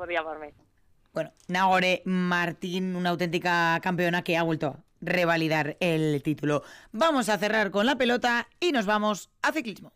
por llamarme. Bueno, Nagore Martín, una auténtica campeona que ha vuelto a revalidar el título. Vamos a cerrar con la pelota y nos vamos a ciclismo.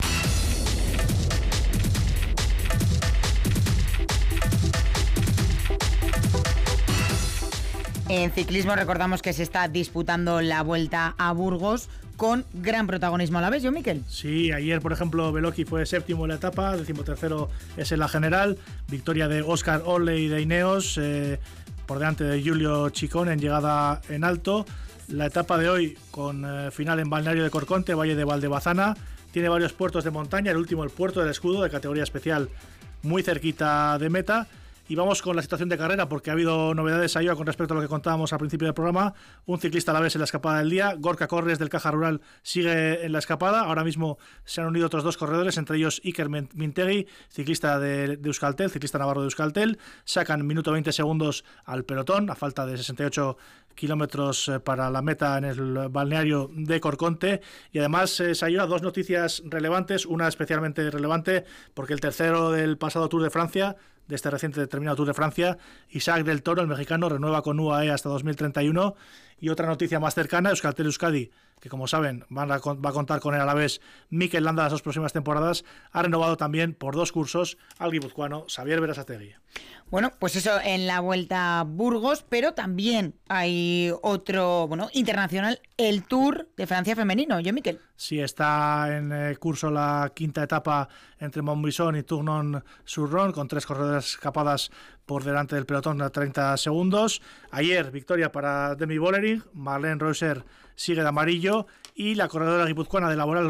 En ciclismo recordamos que se está disputando la Vuelta a Burgos con gran protagonismo a la vez, ¿yo, Miquel? Sí, ayer, por ejemplo, Beloki fue séptimo en la etapa, 13º es en la general, victoria de Óscar Ole y de Ineos, por delante de Giulio Ciccone en llegada en alto. La etapa de hoy con final en Balneario de Corconte, Valle de Valdebazana, tiene varios puertos de montaña, el último el Puerto del Escudo, de categoría especial, muy cerquita de meta. Y vamos con la situación de carrera, porque ha habido novedades ahí con respecto a lo que contábamos al principio del programa. Un ciclista a la vez en la escapada del día. Gorka Corres del Caja Rural sigue en la escapada. Ahora mismo se han unido otros dos corredores, entre ellos Iker Mintegui, ciclista de Euskaltel, ciclista navarro de Euskaltel. Sacan minuto 20 segundos al pelotón, a falta de 68 kilómetros para la meta en el balneario de Corconte. Y además se han dos noticias relevantes, una especialmente relevante, porque el tercero del pasado Tour de Francia, de este reciente terminado Tour de Francia, Isaac del Toro, el mexicano, renueva con UAE hasta 2031. Y otra noticia más cercana, Euskaltel Euskadi, que como saben va a contar con él a la vez Mikel Landa las dos próximas temporadas, ha renovado también por 2 cursos al guipuzcoano Xavier Berasategui. Bueno, pues eso en la Vuelta a Burgos, pero también hay otro, internacional, el Tour de Francia femenino, ¿yo, Miquel? Sí, está en curso la quinta etapa entre Montbuisson y Tournon-sur-Rhône, con 3 corredores escapadas por delante del pelotón a 30 segundos. Ayer, victoria para Demi Vollering, Marlene Reuser sigue de amarillo, y la corredora guipuzcoana de Laboral